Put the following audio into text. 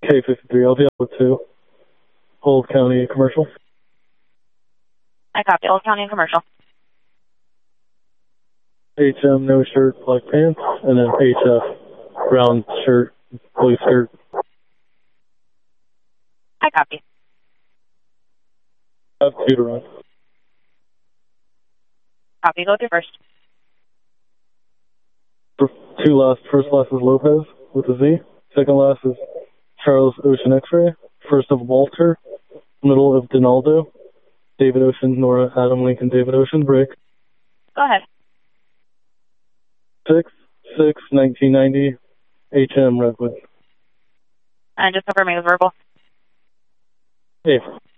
K53, I'll be up with 2. Old County Commercial. I copy. Old County and Commercial. HM, no shirt, black pants, and then HF, brown shirt, blue skirt. I copy. I have 2 to run. Copy. Go through first. 2 last. First last is Lopez with a Z. Second last is Charles Ocean X-Ray. First of Walter. Middle of Donaldo. David Ocean, Nora, Adam Lincoln, David Ocean, break. Go ahead. 6/6/1990, HM Redwood. And just confirming it was verbal. Hey.